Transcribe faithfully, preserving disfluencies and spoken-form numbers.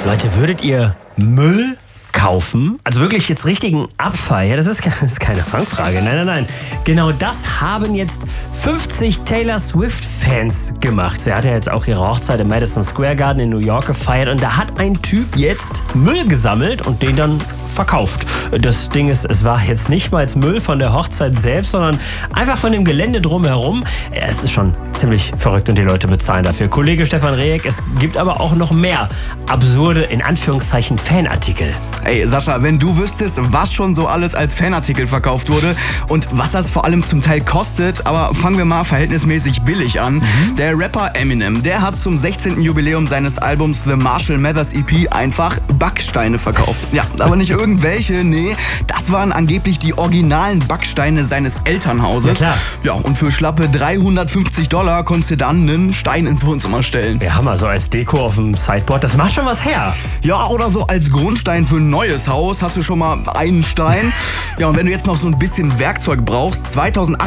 Leute, würdet ihr Müll kaufen? Also wirklich jetzt richtigen Abfall? Ja, das ist, das ist keine Fangfrage. Nein, nein, nein. Genau das haben jetzt fünfzig Taylor Swift-Fans gemacht. Sie hat ja jetzt auch ihre Hochzeit im Madison Square Garden in New York gefeiert und da hat ein Typ jetzt Müll gesammelt und den dann verkauft. Das Ding ist, es war jetzt nicht mal Müll von der Hochzeit selbst, sondern einfach von dem Gelände drumherum. Es ist schon ziemlich verrückt und die Leute bezahlen dafür. Kollege Stefan Rehek, es gibt aber auch noch mehr absurde, in Anführungszeichen, Fanartikel. Ey, Sascha, wenn du wüsstest, was schon so alles als Fanartikel verkauft wurde und was das vor allem zum Teil kostet, aber fangen wir mal verhältnismäßig billig an. Mhm. Der Rapper Eminem, der hat zum sechzehnten Jubiläum seines Albums The Marshall Mathers E P einfach Backsteine verkauft. Ja, aber nicht irgendwelche, nee, das waren angeblich die originalen Backsteine seines Elternhauses. Ja, klar. Ja, und für schlappe dreihundertfünfzig Dollar konntest du dann einen Stein ins Wohnzimmer stellen. Ja, Hammer, so als Deko auf dem Sideboard, das macht schon was her. Ja, oder so als Grundstein für ein neues Haus hast du schon mal einen Stein. Ja, und wenn du jetzt noch so ein bisschen Werkzeug brauchst, zweitausendachtzehn